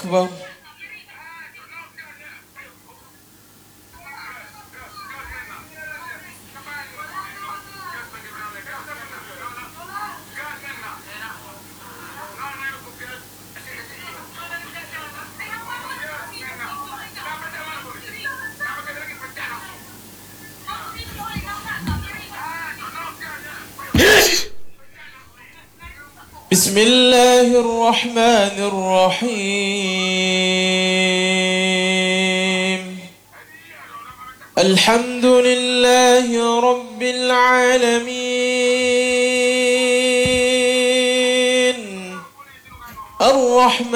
أكبر. بسم الله الرحمن الرحيم. الحمد لله رب العالمين الرحمن